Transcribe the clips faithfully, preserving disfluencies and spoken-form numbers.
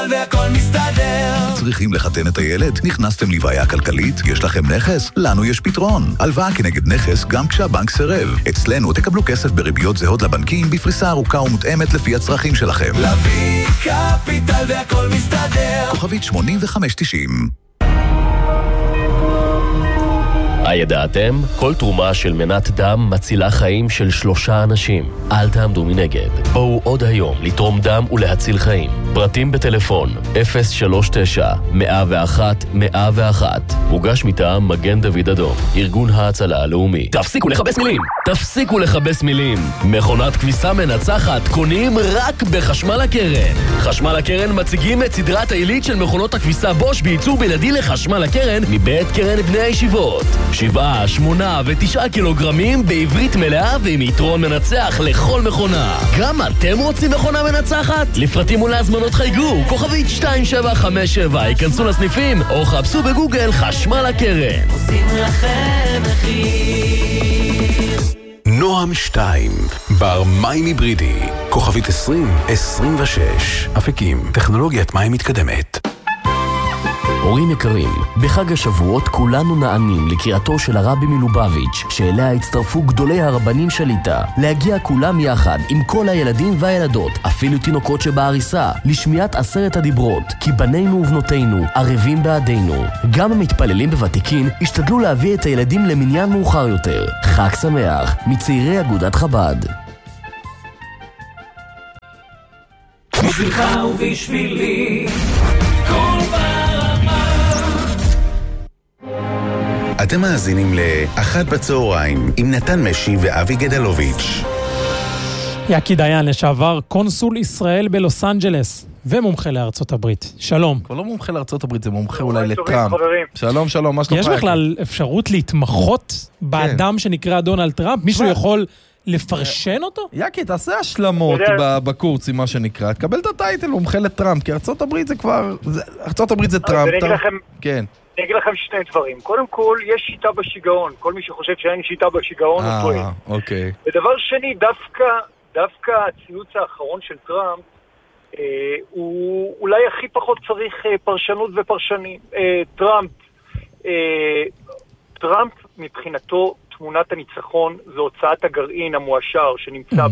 והכל מסתדר. צריכים לחתן את הילד? נכנסתם לבעיה כלכלית? יש לכם נכס? לנו יש פתרון. הלוואה כנגד נכס גם כשהבנק סירב. אצלנו תקבלו כסף בריביות זהות לבנקים בפריסה ארוכה ומותאמת לפי הצרכים שלכם. להביא קפיטל והכל מסתדר. כוכבית שמונים וחמש תשעים. הידעתם? כל תרומה של מנת דם מצילה חיים של שלושה אנשים. אל תעמדו מנגד. בואו עוד היום לתרום דם ולהציל חיים. פרטים בטלפון אפס שלוש תשע מאה ואחת מאה ואחת. מוגש מטעם מגן דוד אדום, ארגון ההצלה הלאומי. תפסיקו לחבש מילים! תפסיקו לחבש מילים! מכונת כביסה מנצחת קונים רק בחשמל הקרן. חשמל הקרן מציגים את סדרת העילית של מכונות הכביסה בוש בייצור בלעדי לחשמל הקרן מבית קרן בני הישיבות. שבעה, שמונה ותשעה קילוגרמים בעברית מלאה ועם יתרון מנצח לכל מכונה. גם אתם רוצים מכונה מנצחת? לפרטים ולהזמנות חייגו, כוכבית שתיים שבע חמש שבע, ייכנסו לסניפים או חפשו בגוגל חשמל הקרן. עושים לכם מחיר. נועם שתיים, בר מים היברידי, כוכבית עשרים עשרים ושש, אפיקים, טכנולוגיית מים מתקדמת. הורים יקרים, בחג השבועות כולנו נענים לקריאתו של הרבי מלובביץ', שאליה הצטרפו גדולי הרבנים שליטה, להגיע כולם יחד עם כל הילדים והילדות, אפילו תינוקות שבעריסה, לשמיעת עשרת הדיברות, כי בנינו ובנותינו ערבים בעדינו. גם המתפללים בוותיקין השתדלו להביא את הילדים למניין מאוחר יותר. חג שמח מצעירי אגודת חב"ד. בשבילך ובשבילי כל אתם מאזינים לאחת בצהריים עם נתן משי ואבי גדלוביץ'. יקי דיין, לשעבר קונסול ישראל בלוס אנג'לס ומומחה לארצות הברית. שלום. כבר לא מומחה לארצות הברית, זה מומחה אולי לטראמפ. שלום, שלום, מה שלומך? יש בכלל אפשרות להתמחות באדם שנקרא דונלד טראמפ? מישהו יכול לפרשן אותו? יקי, תעשה השלמות בקורסים, מה שנקרא. תקבל את הטייטל מומחה לטראמפ, כי ארצות הברית זה כבר... ארצות הברית זה טראמפ. כן. אני אגיד לכם שני דברים. קודם כל, יש שיטה בשיגעון. כל מי שחושב שאין שיטה בשיגעון הוא טועה. אה, אוקיי. ודבר שני, דווקא, דווקא הציוץ האחרון של טראמפ, אה, הוא אולי הכי פחות צריך אה, פרשנות ופרשנים. אה, טראמפ, אה, טראמפ מבחינתו, תמונת הניצחון, זו הוצאת הגרעין המואשר שנמצא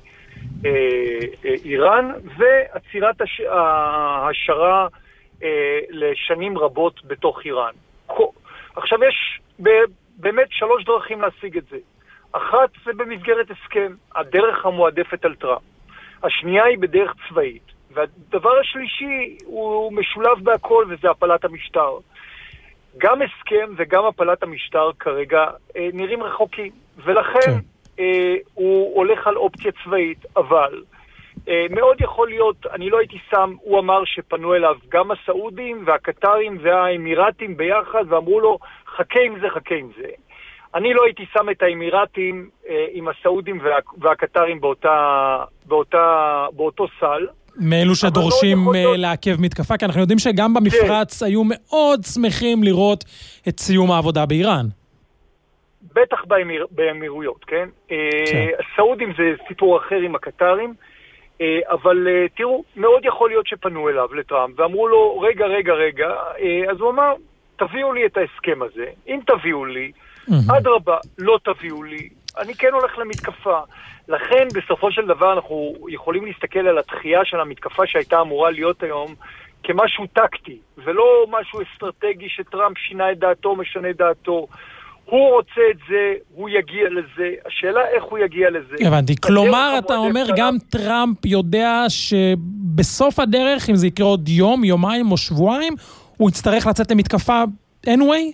באיראן, ועצירת הש... ההשערה לשנים רבות בתוך איראן. עכשיו יש באמת שלוש דרכים להשיג את זה. אחת זה במסגרת הסכם, הדרך המועדפת על טראמפ. השנייה היא בדרך צבאית. והדבר השלישי הוא משולב בהכל, וזה הפלת המשטר. גם הסכם וגם הפלת המשטר כרגע נראים רחוקים. ולכן הוא הולך על אופציה צבאית, אבל... מאוד יכול להיות, אני לא הייתי שם, הוא אמר שפנו אליו גם הסעודים והקטרים והאמירתים ביחד ואמרו לו חכה עם זה, חכה עם זה. אני לא הייתי שם את האמירתים עם הסעודים והקטרים באותה, באותה, באותו סל. מאלו שדורשים לא לעכב מתקפה, כי אנחנו יודעים שגם במפרץ היו מאוד שמחים לראות את סיום העבודה באיראן. בטח באמיר, באמירויות, כן? הסעודים זה סיפור אחר עם הקטרים. אבל תראו, מאוד יכול להיות שפנו אליו לטראמפ ואמרו לו רגע, רגע, רגע, אז הוא אמר תביאו לי את ההסכם הזה, אם תביאו לי עד רבה, לא תביאו לי, אני כן הולך למתקפה. לכן בסופו של דבר אנחנו יכולים להסתכל על התחייה של המתקפה שהייתה אמורה להיות היום כמשהו טקטי ולא משהו אסטרטגי שטראמפ שינה את דעתו, משנה את דעתו. הוא רוצה את זה, הוא יגיע לזה. השאלה איך הוא יגיע לזה. הבנתי. כלומר, אתה אומר, גם טראמפ יודע שבסוף הדרך, אם זה יקרה עוד יום, יומיים או שבועיים, הוא יצטרך לצאת למתקפה anyway?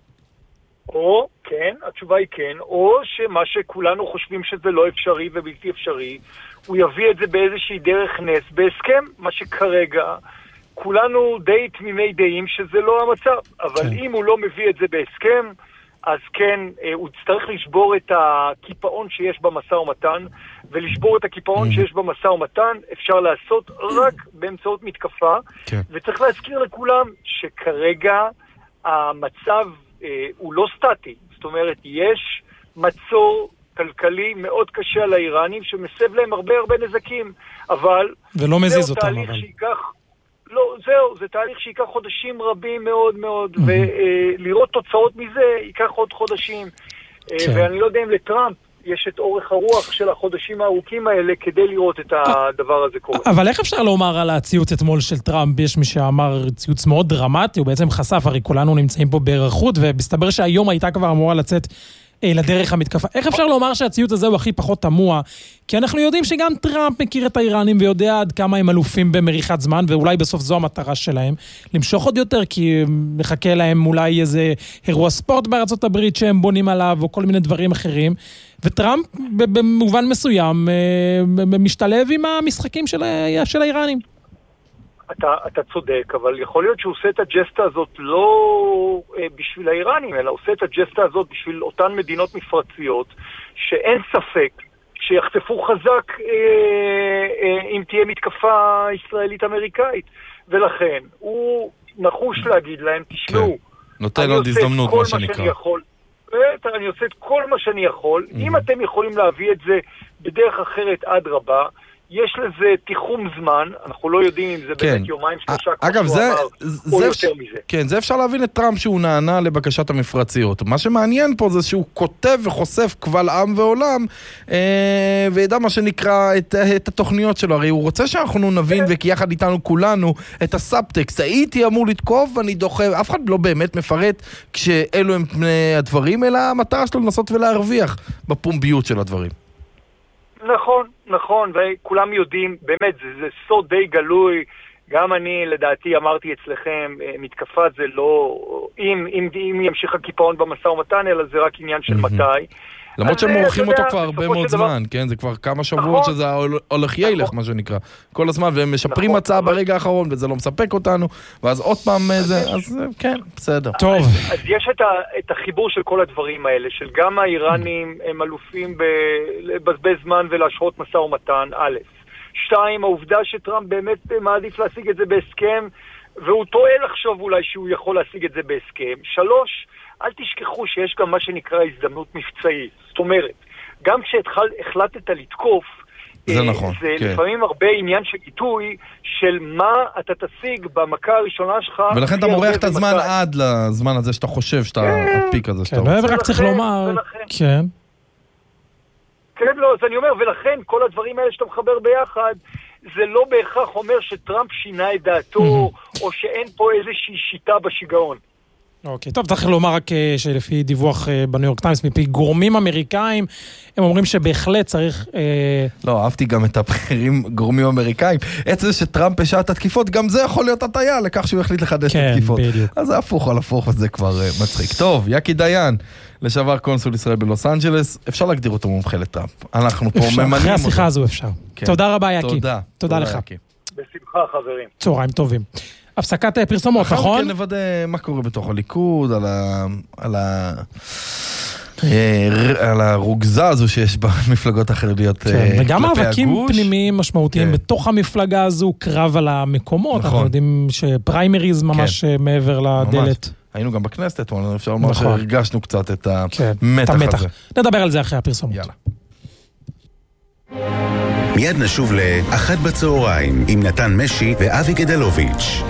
או, כן, התשובה היא כן, או שמה שכולנו חושבים שזה לא אפשרי ובלתי אפשרי, הוא יביא את זה באיזושהי דרך נס, בהסכם, מה שכרגע כולנו די תמימי דעים שזה לא המצב. אבל אם הוא לא מביא את זה בהסכם, אז כן, הוא צריך לשבור את הקיפאון שיש במשא ומתן, ולשבור את הקיפאון שיש במשא ומתן אפשר לעשות רק באמצעות מתקפה, וצריך להזכיר לכולם שכרגע המצב הוא לא סטטי, זאת אומרת, יש מצור כלכלי מאוד קשה על האיראנים, שמסב להם הרבה הרבה נזקים, אבל ולא מזיז אותם, אבל. שייקח, לא, זהו, זה תהליך שיקח חודשים רבים מאוד מאוד, ולראות תוצאות מזה ייקח עוד חודשים. ואני לא יודע אם לטראמפ יש את אורך הרוח של החודשים הארוכים האלה כדי לראות את הדבר הזה קורה. אבל איך אפשר לומר על הציוץ אתמול של טראמפ? יש מי שאמר ציוץ מאוד דרמטי, הוא בעצם חשף, הרי כולנו נמצאים פה בהיערכות, ומסתבר שהיום הייתה כבר אמורה לצאת לדרך המתקפה. איך אפשר לומר שהציוץ הזה הוא הכי פחות תמוה? כי אנחנו יודעים שגם טראמפ מכיר את האיראנים ויודע עד כמה הם אלופים במריחת זמן, ואולי בסוף זו המטרה שלהם, למשוך עוד יותר, כי מחכה להם אולי איזה אירוע ספורט בארצות הברית שהם בונים עליו, או כל מיני דברים אחרים. וטראמפ במובן מסוים משתלב עם המשחקים של, של האיראנים. אתה, אתה צודק, אבל יכול להיות שהוא עושה את הג'סטה הזאת לא אה, בשביל האיראנים, אלא עושה את הג'סטה הזאת בשביל אותן מדינות מפרציות, שאין ספק שיחטפו חזק אה, אה, אם תהיה מתקפה ישראלית-אמריקאית. ולכן, הוא נחוש להגיד להם, תשמעו, כן. נותן עוד הזדמנות, מה שנקרא. יכול, אני עושה את כל מה שאני יכול. Mm-hmm. אם אתם יכולים להביא את זה בדרך אחרת עד רבה, יש לזה תיחום זמן, אנחנו לא יודעים אם זה כן. באמת יומיים שלושה, אגב, זה, אמר, זה, או זה יותר מזה. כן, זה אפשר להבין את טראמפ שהוא נענה לבקשת המפרציות. מה שמעניין פה זה שהוא כותב וחושף קבל עם ועולם, אה, וידע מה שנקרא את, את התוכניות שלו. הרי הוא רוצה שאנחנו נבין, וכי יחד איתנו כולנו, את הסאבטקסט. הייתי אמור לתקוף ואני דוחה, אף אחד לא באמת מפרט כשאלו הם פני הדברים, אלא המטרה שלו לנסות ולהרוויח בפומביות של הדברים. נכון, נכון, וכולם יודעים, באמת, זה, זה סוד די גלוי, גם אני, לדעתי, אמרתי אצלכם, מתקפה זה לא, אם, אם, אם ימשיך הקיפאון במשא ומתן, אלא זה רק עניין של מתי. למרות שהם מורחים אותו כבר הרבה מאוד זמן, כן? זה כבר כמה שבועות שזה הולך ילך, מה שנקרא. כל הזמן, והם משפרים הצעה ברגע האחרון, וזה לא מספק אותנו, ואז עוד פעם זה, אז כן, בסדר. טוב. אז יש את החיבור של כל הדברים האלה, של גם האיראנים הם אלופים לבזבז זמן ולהשרות משא ומתן, א'. שתיים, העובדה שטראמפ באמת מעדיף להשיג את זה בהסכם, והוא טועה לחשוב אולי שהוא יכול להשיג את זה בהסכם. שלוש, אל תשכחו שיש גם מה שנקרא הזדמנות מבצעית. זאת אומרת, גם כשהחלטת לתקוף, זה נכון, זה כן. לפעמים הרבה עניין של עיתוי של מה אתה תשיג במכה הראשונה שלך. ולכן אתה מורח את הזמן עד לזמן הזה שאתה חושב, שאתה הפיק הזה שאתה רוצה. ורק צריך לומר, כן. כן, לא, אז אני אומר, ולכן כל הדברים האלה שאתה מחבר ביחד, זה לא בהכרח אומר שטראמפ שינה את דעתו, או שאין פה איזושהי שיטה בשיגעון. אוקיי, טוב, צריך לומר רק שלפי דיווח בניו יורק טיימס, מפי גורמים אמריקאים, הם אומרים שבהחלט צריך... לא, אהבתי גם את הבחירים גורמים אמריקאים. עצם שטראמפ השעה את התקיפות, גם זה יכול להיות הטעיה לכך שהוא החליט לחדש את התקיפות. כן, בדיוק. אז זה הפוך על הפוך, וזה כבר מצחיק. טוב, יקי דיין, לשעבר קונסול ישראל בלוס אנג'לס, אפשר להגדיר אותו מומחה לטראמפ. אנחנו פה ממנים אותו. אחרי השיחה הזו אפשר. תודה רבה, יקי. תודה. תודה לך. בשמחה, חברים. צהריים טובים. הפסקת פרסומות, נכון? כן, נוודא מה קורה בתוך הליכוד, על ה... על ה... על הרוגזה הזו שיש במפלגות החרדיות כלפי הגוש. וגם מאבקים פנימיים משמעותיים בתוך המפלגה הזו, קרב על המקומות, אנחנו יודעים שפריימריז ממש מעבר לדלת. היינו גם בכנסת, אפשר לומר שהרגשנו קצת את המתח הזה. נדבר על זה אחרי הפרסומות. יאללה. מיד נשוב לאחת בצהריים עם נתן משי ואבי גדלוביץ'.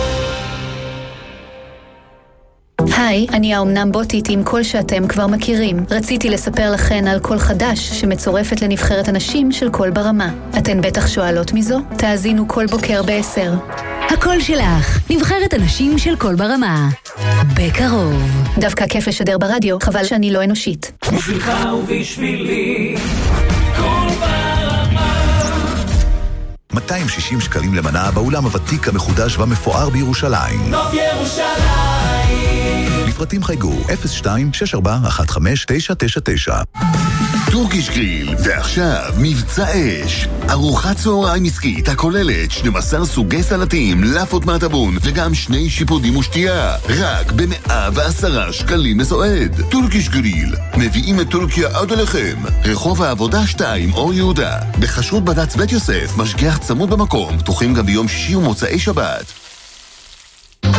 היי, אני האומנם בוטית עם קול שאתם כבר מכירים. רציתי לספר לכן על קול חדש שמצורפת לנבחרת הנשים של קול ברמה. אתן בטח שואלות מזו? תאזינו כל בוקר בעשר. הקול שלך, נבחרת הנשים של קול ברמה. בקרוב. דווקא כיף לשדר ברדיו, חבל שאני לא אנושית. בשבילך ובשבילי, קול ברמה. מאתיים ושישים שקלים למנה באולם הוותיק המחודש והמפואר בירושלים. נוף ירושלים. לפרטים חייגו אפס שתיים שש ארבע אחת חמש תשע תשע תשע. טורקיש גריל, ועכשיו מבצע אש. ארוחת צהריים עסקית הכוללת שנים עשר סוגי סלטים, לאפות מהטבון וגם שני שיפודים ושתייה. רק ב-מאה ועשרה שקלים לסועד. טורקיש גריל, מביאים את טורקיה עד אליכם. רחוב העבודה שתיים, אור יהודה. בחשרות בד"ץ בית יוסף, משגיח צמוד במקום, פתוחים גם ביום שישי ומוצאי שבת.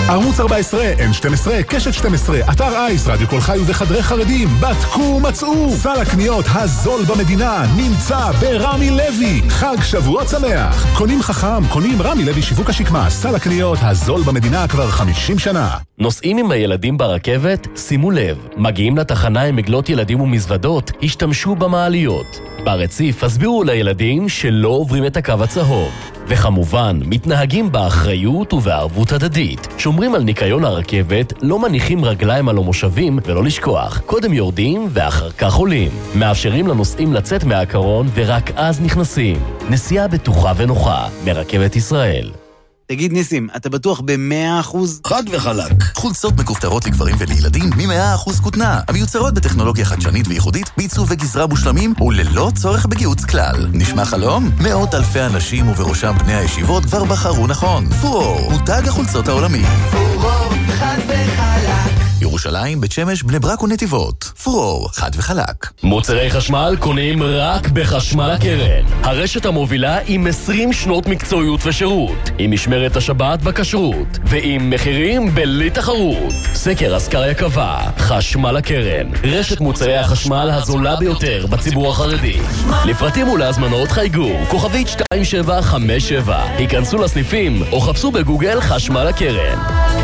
ערוץ ארבע עשרה, אן שתים עשרה, קשת שתים עשרה, אתר אייס, רדיו כל חי ובחדרי חרדים. בדקו, מצאו. סל הקניות הזול במדינה נמצא ברמי לוי. חג שבועות שמח. קונים חכם, קונים רמי לוי שיווק השקמה. סל הקניות הזול במדינה כבר חמישים שנה. נוסעים עם הילדים ברכבת? שימו לב, מגיעים לתחנה עם מגלות ילדים ומזוודות, השתמשו במעליות. ברציף הסבירו לילדים שלא עוברים את הקו הצהוב. וכמובן, מתנהגים באחריות ובערבות הדדית. שומרים על ניקיון הרכבת, לא מניחים רגליים על המושבים ולא לשכוח. קודם יורדים ואחר כך עולים. מאפשרים לנוסעים לצאת מהקרון ורק אז נכנסים. נסיעה בטוחה ונוחה מרכבת ישראל. תגיד ניסים, אתה בטוח ב-מאה אחוז? חד וחלק. חולצות מכופתרות לגברים ולילדים מ-מאה אחוז כותנה, המיוצרות בטכנולוגיה חדשנית וייחודית, בעיצוב וגזרה מושלמים וללא צורך בגיוץ כלל. נשמע חלום? מאות אלפי אנשים ובראשם בני הישיבות כבר בחרו נכון. פורור, מותג החולצות העולמי. פורור, חד וחלק. ירושלים, בית שמש, בני ברק ונתיבות. פורור, חד וחלק. מוצרי חשמל קונים רק בחשמל הקרן. הרשת המובילה עם עשרים שנות מקצועיות ושירות. עם משמרת השבת בכשרות. ועם מחירים בלי תחרות. סקר אסקריה קבע, חשמל הקרן. רשת מוצרי החשמל הזולה ביותר בציבור החרדי. לפרטים ולהזמנות חייגו, כוכבית שתיים שבע חמש שבע. היכנסו לסניפים או חפשו בגוגל חשמל הקרן.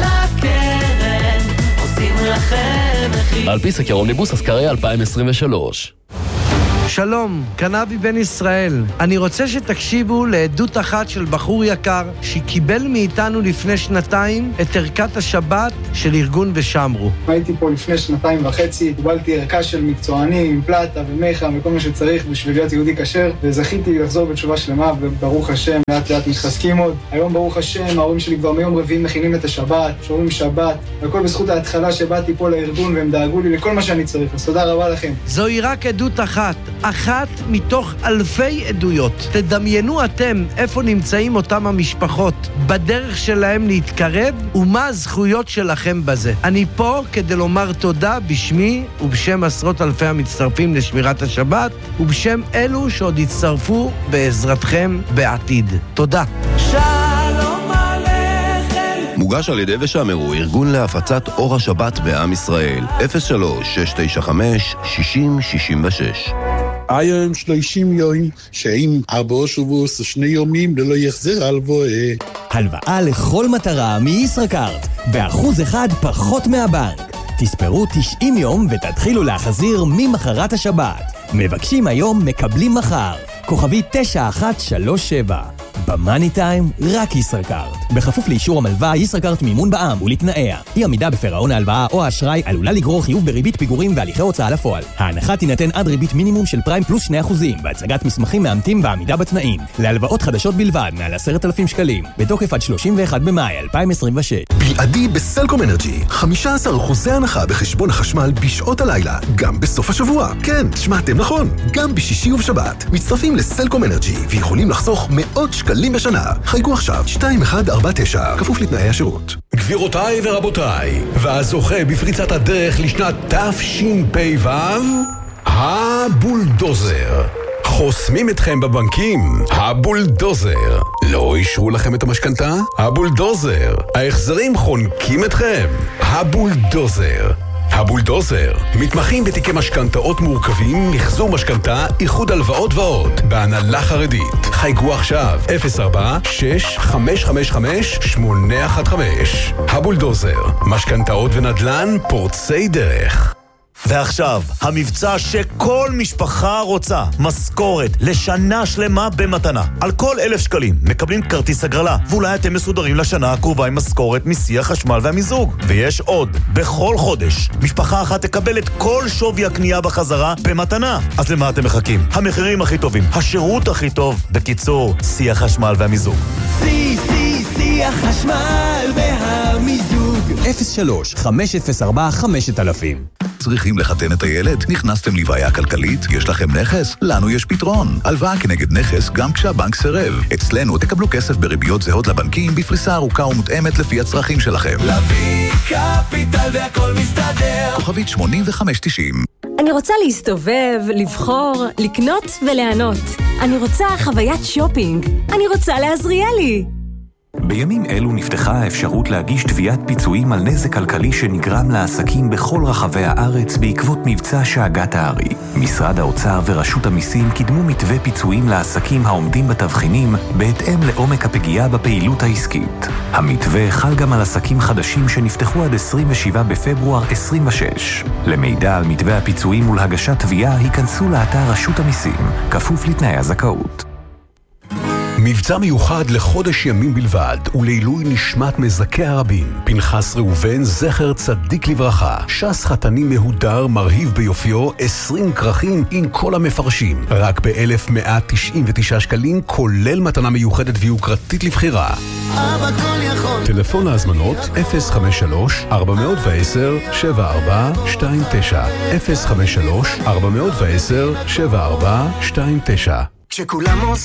על פי סקר אומניבוס אסקריה אלפיים עשרים ושלוש. שלום, קנבי בן ישראל. אני רוצה שתקשיבו לעדות אחת של בחור יקר שקיבל מאיתנו לפני שנתיים את ערכת השבת של ארגון ושמרו. הייתי פה לפני שנתיים וחצי, קיבלתי ערכה של מקצוענים עם פלטה ומיכה וכל מה שצריך בשביל להיות יהודי כשר, וזכיתי לחזור בתשובה שלמה, וברוך השם, לאט לאט מתחזקים עוד. היום ברוך השם, ההורים שלי כבר מיום רביעי מכינים את השבת, שומרים שבת, והכל בזכות ההתחלה שבאתי פה לארגון והם דאגו לי לכל מה שאני צריך. אז תודה רבה לכם. זוהי רק עדות אחת. אחת מתוך אלפי עדויות. תדמיינו אתם איפה נמצאים אותם המשפחות, בדרך שלהם להתקרב, ומה הזכויות שלכם בזה. אני פה כדי לומר תודה בשמי ובשם עשרות אלפי המצטרפים לשמירת השבת, ובשם אלו שעוד יצטרפו בעזרתכם בעתיד. תודה. שלום עליכם. מוגש על ידי ושמרו, ארגון להפצת אור השבת בעם ישראל. אפס שלוש שש תשע חמש שישים שישים ושש. היום שלושים יום, שאם ארבעה שבועות שני יומים ללא יחזר הלוואה. הלוואה לכל מטרה מישראכרט, באחוז אחד פחות מהבנק. תספרו תשעים יום ותתחילו להחזיר ממחרת השבת. מבקשים היום, מקבלים מחר. כוכבי תשע אחת שלוש שבע. במאני טיים, רק ישראכרט. בכפוף לאישור המלווה, ישראכרט מימון בע"מ ולתנאיה. אי עמידה בפירעון ההלוואה או האשראי עלולה לגרור חיוב בריבית פיגורים והליכי הוצאה לפועל. ההנחה תינתן עד ריבית מינימום של פריים פלוס שני אחוזים, והצגת מסמכים מאמתים ועמידה בתנאים. להלוואות חדשות בלבד, מעל עשרת אלפים שקלים. בתוקף עד שלושים ואחד במאי אלפיים עשרים ושש. בלעדי בסלקום אנרג'י, חמישה עשר אחוז הנחה בחשבון החשמל בשעות הלילה, גם בסוף השבוע. כן, שמעתם נכון, גם בשישי ובשבת. מצטרפים לסלקום אנרג'י ויכולים לחסוך מאות שקלים בשנה. חייגו עכשיו שתיים אחת ארבע תשע, כפוף לתנאי השירות. גבירותיי ורבותיי, והזוכה בפריצת הדרך לשנת תשפ"ו, הבולדוזר. חוסמים אתכם בבנקים, הבולדוזר. לא אישרו לכם את המשכנתה? הבולדוזר. ההחזרים חונקים אתכם? הבולדוזר. הבולדוזר, מתמחים בתיקי משכנתאות מורכבים, מחזור משכנתה, איחוד הלוואות ועוד, בהנהלה חרדית. חייגו עכשיו, אפס ארבע שש חמש חמש חמש שמונה אחת חמש. הבולדוזר, משכנתאות ונדל"ן פורצי דרך. ועכשיו, המבצע שכל משפחה רוצה, משכורת לשנה שלמה במתנה. על כל אלף שקלים מקבלים כרטיס הגרלה, ואולי אתם מסודרים לשנה הקרובה עם משכורת מסי החשמל והמיזוג. ויש עוד, בכל חודש, משפחה אחת תקבל את כל שווי הקנייה בחזרה במתנה. אז למה אתם מחכים? המחירים הכי טובים, השירות הכי טוב, בקיצור, סי החשמל והמיזוג. סי, סי, סי החשמל והמיזוג. אפס שלוש חמש אפס ארבע חמשת אלפים. צריכים לחתן את הילד? נכנסתם לבעיה כלכלית? יש לכם נכס? לנו יש פתרון. הלוואה כנגד נכס גם כשהבנק סירב. אצלנו תקבלו כסף בריביות זהות לבנקים בפריסה ארוכה ומותאמת לפי הצרכים שלכם. להביא קפיטל והכל מסתדר. כוכבית שמונים וחמש תשעים. אני רוצה להסתובב, לבחור, לקנות וליהנות. אני רוצה חוויית שופינג. אני רוצה לעזריאלי. בימים אלו נפתחה האפשרות להגיש תביעת פיצויים על נזק כלכלי שנגרם לעסקים בכל רחבי הארץ בעקבות מבצע שאגת הארי. משרד האוצר ורשות המיסים קידמו מתווה פיצויים לעסקים העומדים בתבחינים בהתאם לעומק הפגיעה בפעילות העסקית. המתווה חל גם על עסקים חדשים שנפתחו עד עשרים ושבעה בפברואר עשרים ושש. למידע על מתווה הפיצויים ולהגשת תביעה היכנסו לאתר רשות המיסים, כפוף לתנאי הזכאות. מבצע מיוחד לחודש ימים בלבד ולעילוי נשמת מזכה הרבים. פנחס ראובן זכר צדיק לברכה, שס חתני מהודר מרהיב ביופיו, עשרים כרכים עם כל המפרשים, רק ב-אלף מאה תשעים ותשעה שקלים, כולל מתנה מיוחדת ויוקרתית לבחירה. אבא כל יכול. טלפון להזמנות אפס חמש שלוש ארבע עשר שבע ארבע שתיים תשע אפס חמש שלוש ארבע עשר שבע ארבע שתיים תשע. כשכולם עושים